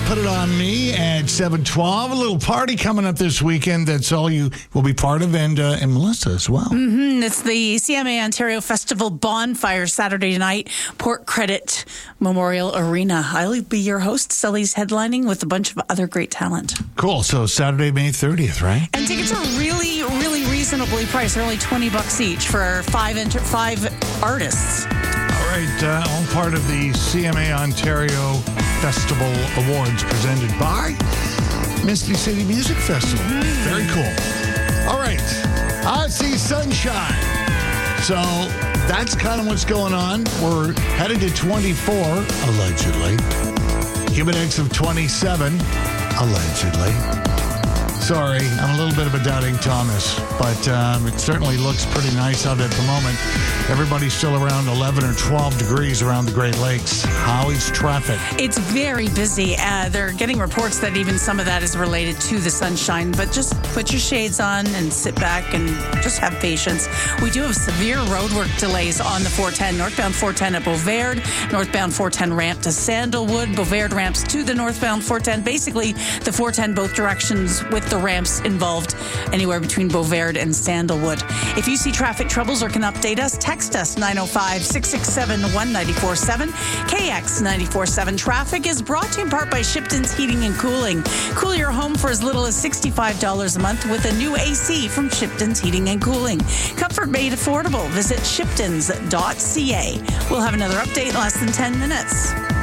Put It On Me at 7:12. A little party coming up this weekend. That's all you will be part of, and Melissa as well. Mm-hmm. It's the CMA Ontario Festival Bonfire Saturday night, Port Credit Memorial Arena. I'll be your host. Sully's headlining with a bunch of other great talent. Cool. So Saturday, May 30th, right? And tickets are really, really reasonably priced. They're only $20 each for five artists. All right. All part of the CMA Ontario Festival Awards presented by Misty City Music Festival. Very cool. All right. I see sunshine. So that's kind of what's going on. We're headed to 24, allegedly. Humidex of 27, allegedly. Sorry, I'm a little bit of a doubting Thomas, but it certainly looks pretty nice out at the moment. Everybody's still around 11 or 12 degrees around the Great Lakes. How is traffic? It's very busy. They're getting reports that even some of that is related to the sunshine, but just put your shades on and sit back and just have patience. We do have severe roadwork delays on the 410, northbound 410 at Beauvert, northbound 410 ramp to Sandalwood, Beauvert ramps to the northbound 410. Basically, the 410 both directions with the ramps involved anywhere between Beauvert and Sandalwood. If you see traffic troubles or can update us, text us 905-667-1947. KX 94.7 Traffic is brought to you in part by Shipton's Heating and Cooling. Cool your home for as little as $65 a month with a new AC from Shipton's Heating and Cooling. Comfort made affordable. Visit shiptons.ca. We'll have another update in less than 10 minutes.